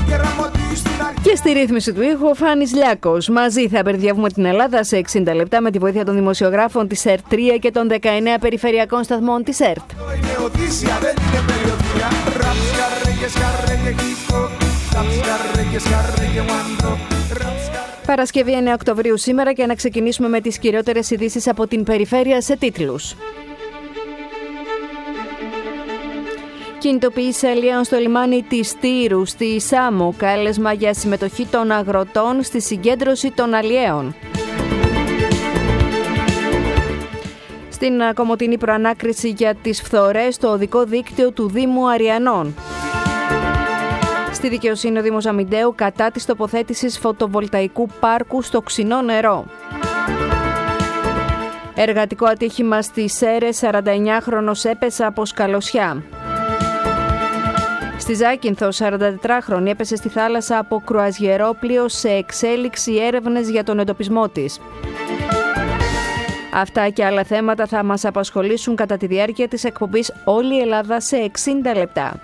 Και στη ρύθμιση του ήχου ο Φάνης Λιάκος. Μαζί θα περδιεύουμε την Ελλάδα σε 60 λεπτά με τη βοήθεια των δημοσιογράφων της ΕΡΤ3 και των 19 περιφερειακών σταθμών της ΕΡΤ. Παρασκευή 9 Οκτωβρίου σήμερα και να ξεκινήσουμε με τις κυριότερες ειδήσεις από την περιφέρεια σε τίτλους. Κινητοποίηση αλλιέων στο λιμάνι της Τύρου στη Σάμο, κάλεσμα για συμμετοχή των αγροτών στη συγκέντρωση των αλλιέων. Στην Κομοτηνή προανάκριση για τις φθορές στο οδικό δίκτυο του Δήμου Αριανών. Στη δικαιοσύνη ο Δήμος Αμυντέου κατά της τοποθέτησης φωτοβολταϊκού πάρκου στο Ξινό νερό. Εργατικό ατύχημα στις Σέρρες, 49χρονος έπεσε από σκαλωσιά. Στη Ζάκυνθο, 44χρονη έπεσε στη θάλασσα από κρουαζιερόπλοιο, σε εξέλιξη έρευνες για τον εντοπισμό της. Αυτά και άλλα θέματα θα μας απασχολήσουν κατά τη διάρκεια της εκπομπής «Όλη η Ελλάδα σε 60 λεπτά».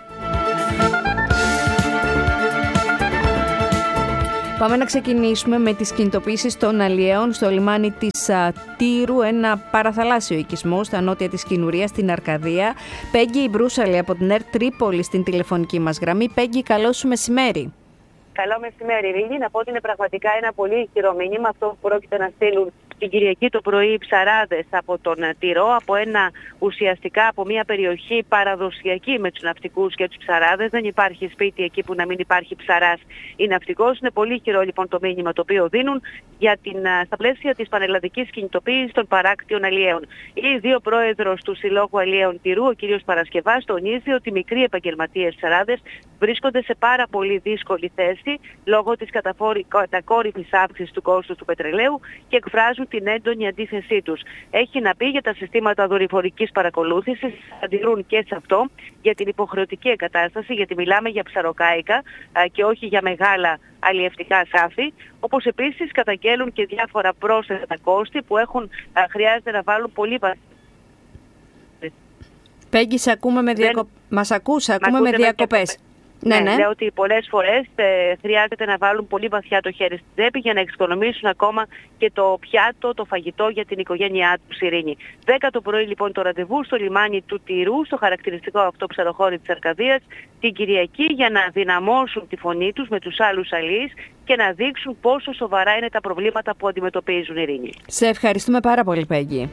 Πάμε να ξεκινήσουμε με τις κινητοποίησεις των αλλιέων στο λιμάνι της Τύρου, ένα παραθαλάσσιο οικισμό στα νότια της Κινουρίας, στην Αρκαδία. Πέγγι Μπρούσαλη από την ΕΡΤ Τρίπολη στην τηλεφωνική μας γραμμή. Πέγγι, καλό σου μεσημέρι. Καλό μεσημέρι, Ρίγη. Να πω ότι είναι πραγματικά ένα πολύ ισχυρό μήνυμα αυτό που πρόκειται να στείλουν την Κυριακή το πρωί οι ψαράδες από τον Τυρό, ουσιαστικά από μια περιοχή παραδοσιακή με τους ναυτικούς και τους ψαράδες. Δεν υπάρχει σπίτι εκεί που να μην υπάρχει ψαράς ή ναυτικός. Είναι πολύ ισχυρό λοιπόν το μήνυμα το οποίο δίνουν στα πλαίσια της πανελλαδικής κινητοποίησης των παράκτιων αλλιέων. Ήδη ο πρόεδρος του Συλλόγου Αλλιέων Τυρού, ο κ. Παρασκευάς, τονίζει ότι μικροί επαγγελματίες ψαράδες βρίσκονται σε πάρα πολύ δύσκολη θέση λόγω της κατακόρυφης αύξησης του κόστους του πετρελαίου και εκφράζουν την έντονη αντίθεσή τους. Έχει να πει για τα συστήματα δορυφορικής παρακολούθησης, αντιδρούν και σε αυτό, για την υποχρεωτική εγκατάσταση, γιατί μιλάμε για ψαροκάικα και όχι για μεγάλα αλλιευτικά σκάφη, όπως επίσης καταγγέλουν και διάφορα πρόσθετα κόστη που χρειάζεται να βάλουν πολύ βασικά. Πέγγι, μας ακούς, ακούμε με διακοπές. Ναι. Λέω ότι πολλές φορές χρειάζεται να βάλουν πολύ βαθιά το χέρι στην τσέπη για να εξοικονομήσουν ακόμα και το πιάτο, το φαγητό για την οικογένειά τους, Ειρήνη. 10 το πρωί λοιπόν το ραντεβού στο λιμάνι του Τυρού, στο χαρακτηριστικό αυτό ψαροχώρι της Αρκαδίας, την Κυριακή, για να δυναμώσουν τη φωνή τους με τους άλλους αλλιείς και να δείξουν πόσο σοβαρά είναι τα προβλήματα που αντιμετωπίζουν, Ειρήνη. Σε ευχαριστούμε πάρα πολύ, Πέγγι.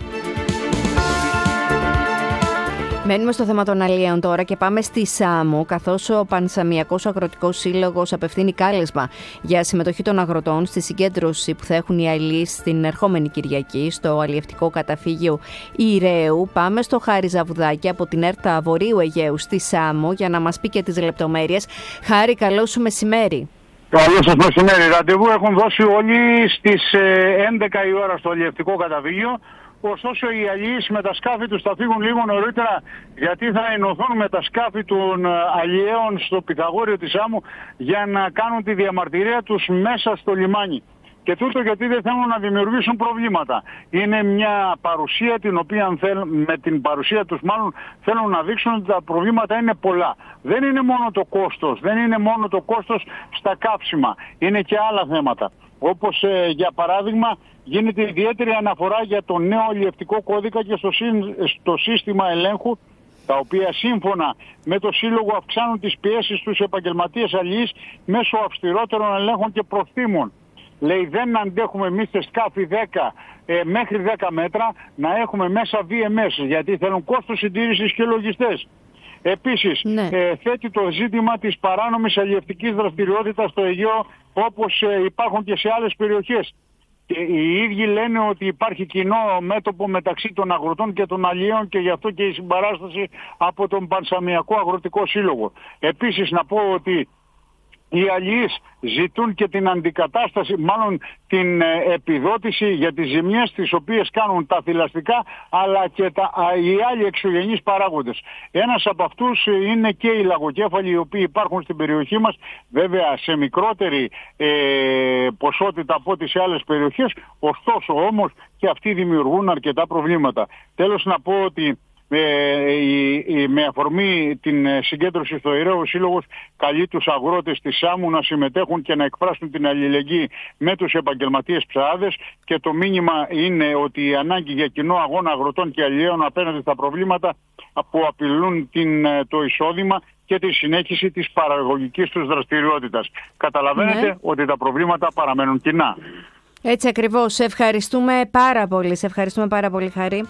Μένουμε στο θέμα των αλλιέων τώρα και πάμε στη Σάμο, καθώς ο Πανσαμιακός Αγροτικός Σύλλογος απευθύνει κάλεσμα για συμμετοχή των αγροτών στη συγκέντρωση που θα έχουν οι αλλιείς στην ερχόμενη Κυριακή στο αλλιευτικό καταφύγιο Ηρέου. Πάμε στο Χάρη Ζαβουδάκη από την ΕΡΤ Βορείου Αιγαίου στη Σάμο για να μας πει και τις λεπτομέρειες. Χάρη, καλό σου μεσημέρι. Καλό σας μεσημέρι. Ραντεβού έχουν δώσει όλοι στις 11 η ώρα στο αλλιευτικό καταφύγιο. Ωστόσο οι αλλιείς με τα σκάφη τους θα φύγουν λίγο νωρίτερα, γιατί θα ενωθούν με τα σκάφη των αλλιέων στο Πυθαγόριο της Σάμου για να κάνουν τη διαμαρτυρία τους μέσα στο λιμάνι. Και τούτο γιατί δεν θέλουν να δημιουργήσουν προβλήματα. Είναι μια παρουσία την οποία με την παρουσία τους μάλλον θέλουν να δείξουν ότι τα προβλήματα είναι πολλά. Δεν είναι μόνο το κόστος, δεν είναι μόνο το κόστος στα καύσιμα, είναι και άλλα θέματα. Όπως για παράδειγμα γίνεται ιδιαίτερη αναφορά για το νέο αλλιευτικό κώδικα και στο σύστημα ελέγχου, τα οποία σύμφωνα με το Σύλλογο αυξάνουν τις πιέσεις στους επαγγελματίες αλλιείς μέσω αυστηρότερων ελέγχων και προστίμων. Λέει, δεν αντέχουμε εμείς σε σκάφη 10 μέχρι 10 μέτρα να έχουμε μέσα VMS, γιατί θέλουν κόστος συντήρησης και λογιστές. Επίσης, θέτει το ζήτημα της παράνομης αλλιευτικής δραστηριότητας στο Αιγαίο, όπως υπάρχουν και σε άλλες περιοχές. Οι ίδιοι λένε ότι υπάρχει κοινό μέτωπο μεταξύ των αγροτών και των αλλιέων και γι' αυτό και η συμπαράσταση από τον Πανσαμιακό Αγροτικό Σύλλογο. Επίσης να πω ότι οι αλλιείς ζητούν και την αντικατάσταση, μάλλον την επιδότηση για τις ζημιές τις οποίες κάνουν τα θηλαστικά αλλά και οι άλλοι εξωγενείς παράγοντες. Ένας από αυτούς είναι και οι λαγοκέφαλοι οι οποίοι υπάρχουν στην περιοχή μας, βέβαια σε μικρότερη ποσότητα από ό,τι σε άλλες περιοχές, ωστόσο όμως και αυτοί δημιουργούν αρκετά προβλήματα. Τέλος να πω ότι με αφορμή την συγκέντρωση στο Ειραίο, ο Σύλλογος καλεί τους αγρότες της Σάμου να συμμετέχουν και να εκφράσουν την αλληλεγγύη με τους επαγγελματίες ψαράδες, και το μήνυμα είναι ότι η ανάγκη για κοινό αγώνα αγροτών και αλλιέων απέναντι στα προβλήματα που απειλούν το εισόδημα και τη συνέχιση της παραγωγικής τους δραστηριότητας. Καταλαβαίνετε ότι τα προβλήματα παραμένουν κοινά. Έτσι ακριβώς. Σε ευχαριστούμε πάρα πολύ. Σε ευχαριστούμε πάρα πολύ, Χαρή.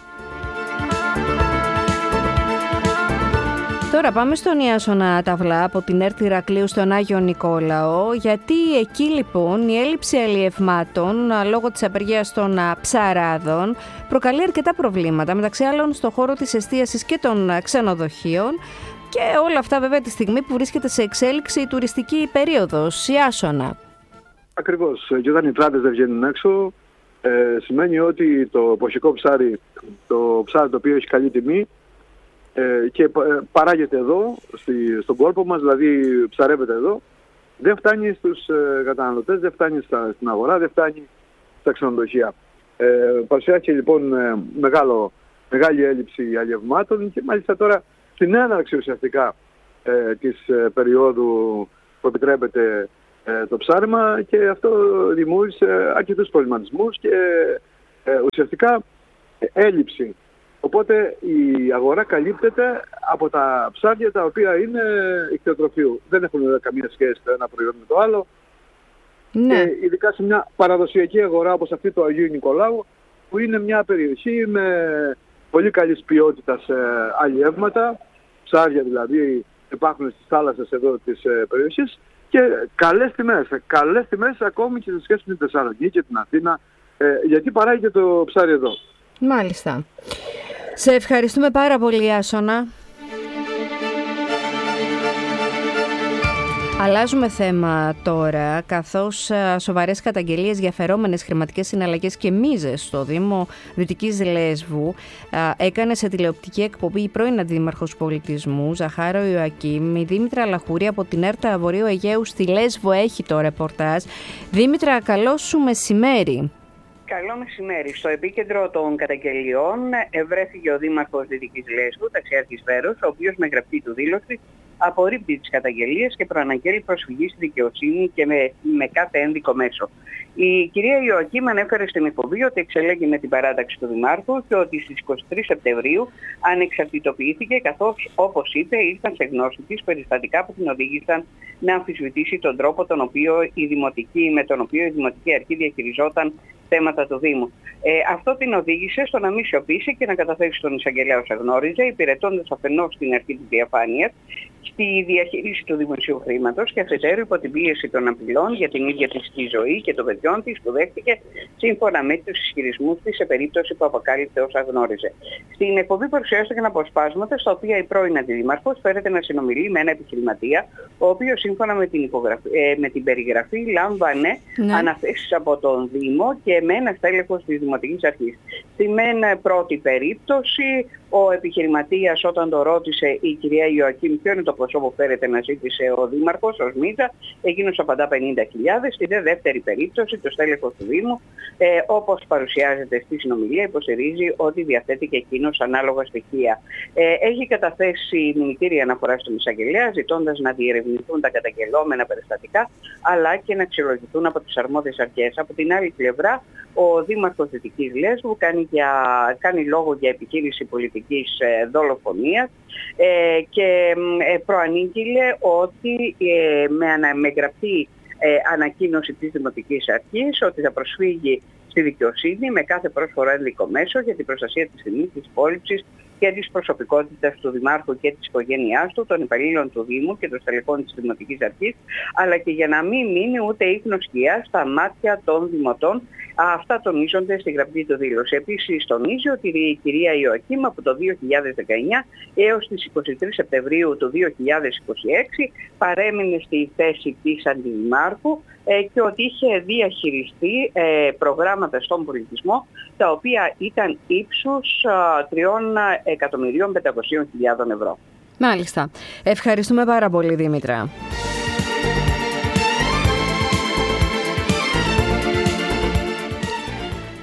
Τώρα πάμε στον Ιάσονα Ταυλά από την ΕΡΤ Ηρακλείου στον Άγιο Νικόλαο, γιατί εκεί λοιπόν η έλλειψη αλλιευμάτων λόγω της απεργίας των ψαράδων προκαλεί αρκετά προβλήματα, μεταξύ άλλων στον χώρο της εστίασης και των ξενοδοχείων, και όλα αυτά βέβαια τη στιγμή που βρίσκεται σε εξέλιξη η τουριστική περίοδος. Ιάσονα. Ακριβώς. Και όταν οι τράτες δεν βγαίνουν έξω, σημαίνει ότι το εποχικό ψάρι, το ψάρι το οποίο έχει καλή τιμή και παράγεται εδώ, στον κόλπο μας, δηλαδή ψαρεύεται εδώ, δεν φτάνει στους καταναλωτές, δεν φτάνει στην αγορά, δεν φτάνει στα ξενοδοχεία. Παρουσιάστηκε λοιπόν μεγάλη έλλειψη αλλιευμάτων, και μάλιστα τώρα στην έναρξη ουσιαστικά της περίοδου που επιτρέπεται το ψάρεμα, και αυτό δημιούργησε αρκετούς προβληματισμούς και ουσιαστικά έλλειψη. Οπότε η αγορά καλύπτεται από τα ψάρια τα οποία είναι ικτιοτροφίου. Δεν έχουν καμία σχέση το ένα προϊόν με το άλλο. Ναι. Και ειδικά σε μια παραδοσιακή αγορά όπως αυτή του Αγίου Νικολάου, που είναι μια περιοχή με πολύ καλής ποιότητας αλλιεύματα, ψάρια δηλαδή υπάρχουν στις θάλασσες εδώ της περιοχής, και καλές τιμές ακόμη και σε σχέση με την Θεσσαλονίκη και την Αθήνα, γιατί παράγεται το ψάρι εδώ. Μάλιστα. Σε ευχαριστούμε πάρα πολύ, Ιάσονα. Αλλάζουμε θέμα τώρα, καθώς σοβαρές καταγγελίες για φερόμενες χρηματικές συναλλαγές και μίζες στο Δήμο Δυτικής Λέσβου έκανε σε τηλεοπτική εκπομπή η πρώην Αντιδήμαρχος Πολιτισμού Ζαχάρο Ιωακήμ. Η Δήμητρα Λαχουρή από την ΕΡΤ Βορείου Αιγαίου στη Λέσβο έχει το ρεπορτάζ. Δήμητρα, καλό σου μεσημέρι. Καλό μεσημέρι. Στο επίκεντρο των καταγγελιών βρέθηκε ο Δήμαρχος Δυτικής Λέσβου, Ταξιάρχης Βέρος, ο οποίος με γραπτή του δήλωση απορρίπτει τις καταγγελίες και προαναγγέλει προσφυγή στη δικαιοσύνη και με κάθε ένδικο μέσο. Η κυρία Ιωακήμ ανέφερε στην εκπομπή ότι εξελέγει με την παράταξη του Δημάρχου και ότι στις 23 Σεπτεμβρίου ανεξαρτητοποιήθηκε, καθώς, όπως είπε, ήρθαν σε γνώση της περιστατικά που την οδήγησαν να αμφισβητήσει τον τρόπο με τον οποίο η Δημοτική Αρχή διαχειριζόταν θέματα του Δήμου. Αυτό την οδήγησε στο να μην σιωπήσει και να καταθέσει στον εισαγγελέα όσα γνώριζε, υπηρετώντας αφενός την αρχή της διαφάνειας στη διαχείριση του δημοσίου χρήματος και αφετέρου υπό την πίεση των απειλών για την ίδια της τη ζωή και των παιδιών της που δέχτηκε, σύμφωνα με τους ισχυρισμούς της, σε περίπτωση που αποκάλυψε όσα γνώριζε. Στην εκπομπή παρουσιάστηκαν αποσπάσματα στα οποία η πρώην Αντιδήμαρχος φέρεται να συνομιλεί με ένα επιχειρηματία, ο οποίος σύμφωνα με την περιγραφή λάμβανε αναθέσεις από τον Δήμο και με ένα στέλεχος της Δημοτικής Αρχής. Στην πρώτη περίπτωση, ο επιχειρηματίας, όταν το ρώτησε η κυρία Ιωακήμ ποιο είναι το ποσό που φέρεται να ζήτησε ο Δήμαρχος ως μίζα, εκείνος απαντά 50.000. Στη δεύτερη περίπτωση, το στέλεχος του Δήμου, όπως παρουσιάζεται στη συνομιλία, υποστηρίζει ότι διαθέτει και εκείνος ανάλογα στοιχεία. Έχει καταθέσει μηνυτήρια αναφορά στον εισαγγελέα, ζητώντας να διερευνηθούν τα καταγγελόμενα περιστατικά, αλλά και να αξιολογηθούν από τις αρμόδιες αρχές. Από την άλλη πλευρά, ο Δήμαρχος Δυτικής Λέσβου κάνει λόγο για επιχείρηση πολιτικής δολοφονίας και προανήγγειλε ότι με γραπτή ανακοίνωση της Δημοτικής Αρχής ότι θα προσφύγει στη δικαιοσύνη με κάθε πρόσφορο ένδικο μέσο για την προστασία της τιμής, της υπόλοιψης και της προσωπικότητας του Δημάρχου και της οικογένειάς του, των υπαλλήλων του Δήμου και των στελεχών της Δημοτικής Αρχής, αλλά και για να μην μείνει ούτε ίχνος σκιάς στα μάτια των δημοτών. Αυτά τονίζονται στη γραπτή του δήλωση. Επίσης τονίζει ότι η κυρία Ιωακήμ από το 2019 έως τις 23 Σεπτεμβρίου του 2026 παρέμεινε στη θέση της Αντιδημάρχου και ότι είχε διαχειριστεί προγράμματα στον πολιτισμό τα οποία ήταν ύψους 3.500.000 ευρώ. Μάλιστα. Ευχαριστούμε πάρα πολύ, Δήμητρα.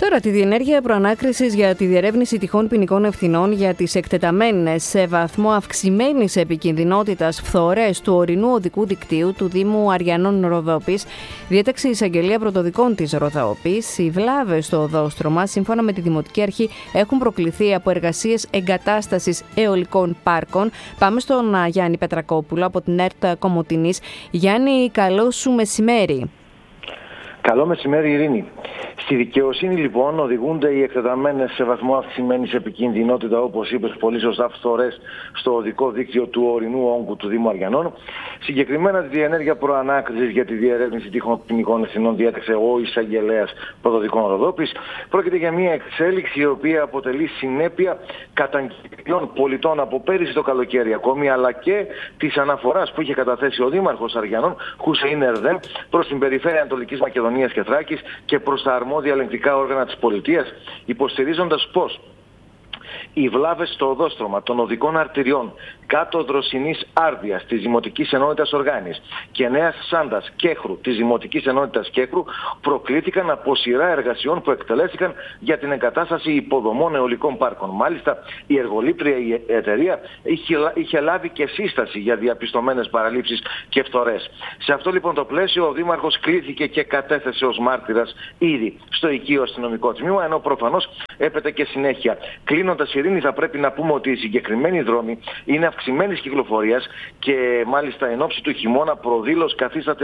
Τώρα, τη διενέργεια προανάκρισης για τη διερεύνηση τυχόν ποινικών ευθυνών για τις εκτεταμένες σε βαθμό αυξημένης επικινδυνότητας φθορές του ορεινού οδικού δικτύου του Δήμου Αριανών Ροδόπης, διέταξε η εισαγγελία πρωτοδικών της Ροδόπης. Οι βλάβες στο οδόστρωμα, σύμφωνα με τη Δημοτική Αρχή, έχουν προκληθεί από εργασίες εγκατάστασης αιωλικών πάρκων. Πάμε στον Γιάννη Πετρακόπουλο από την ΕΡΤ Κομοτηνής. Γιάννη, καλό σου μεσημέρι. Καλό μεσημέρι, Ειρήνη. Στη δικαιοσύνη, λοιπόν, οδηγούνται οι εκτεταμένες σε βαθμό αυξημένης επικινδυνότητα, όπως είπες πολύ σωστά, φθορές στο οδικό δίκτυο του ορεινού όγκου του Δήμου Αριανών. Συγκεκριμένα, τη διενέργεια προανάκρισης για τη διερεύνηση τυχόν ποινικών ευθυνών διέταξε ο εισαγγελέας πρωτοδικών Ροδόπης. Πρόκειται για μια εξέλιξη η οποία αποτελεί συνέπεια καταγγελιών πολιτών από πέρυσι το καλοκαίρι ακόμη, αλλά και της αναφοράς που είχε καταθέσει ο Δήμαρχος Αριανών, Χουσεϊν Ερδέμ, προς την Περιφέρεια Ανατολικής Μακεδονίας και Θράκης και προς τα αρμόδια ελεγκτικά όργανα της πολιτείας, υποστηρίζοντας πως οι βλάβες στο οδόστρωμα των οδικών αρτηριών κάτω Δροσινής Άρδιας της Δημοτικής Ενότητας Οργάνης και Νέας Σάντας Κέχρου της Δημοτικής Ενότητας Κέχρου προκλήθηκαν από σειρά εργασιών που εκτελέστηκαν για την εγκατάσταση υποδομών αιωλικών πάρκων. Μάλιστα, η εργολήπτρια η εταιρεία είχε λάβει και σύσταση για διαπιστωμένες παραλήψεις και φθορές. Σε αυτό λοιπόν το πλαίσιο, ο Δήμαρχος κλήθηκε και κατέθεσε ως μάρτυρας ήδη στο οικείο αστυνομικό τμήμα, ενώ προφανώς έπεται και συνέχεια. Κλείνοντας, Ειρήνη, θα πρέπει να πούμε ότι οι συγκεκριμένοι δρόμοι είναι αυξημένης κυκλοφορίας και μάλιστα εν ώψη του χειμώνα προδήλως καθίσταται